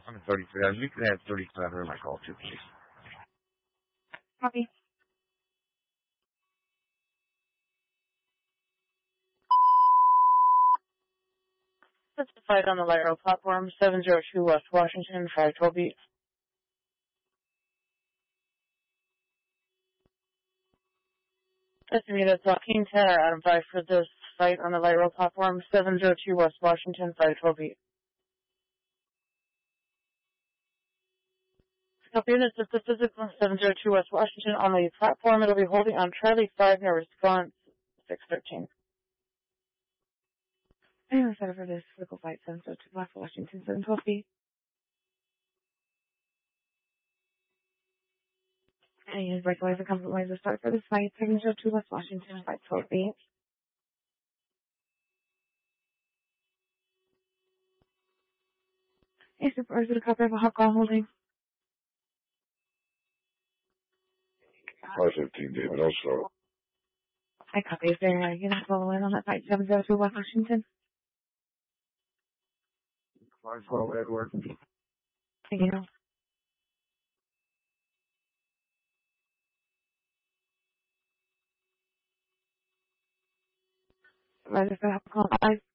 I'm 33. You can have 37 in my call too, please. Copy. Specified on the light rail platform, 702 West Washington, 512 beat. Estimated King 10 or Adam 5 for this site on the light rail platform, 702 West Washington, 512 beat. Copy units of the physical 702 West Washington on the platform. It'll be holding on Charlie 5 near response 613. And set for this physical flight 702 West Washington 712 feet. And use breakaway for compromise to start for this flight 702 West Washington 512 feet. Hey, supervisor, copy of a hot call holding. 515, David, also. I copy. Is there a unit follow in on that flight 702 West Washington? 512, Edward. Thank you. Supervisor, for hot call 5.